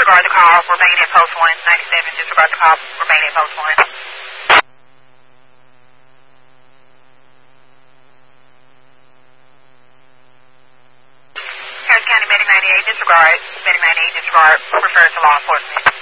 disregard the call. Remain at post 197. Disregard the call. Remain at post 1. Harris County Medic 98, disregard. Medic 98, disregard. Refer to law enforcement.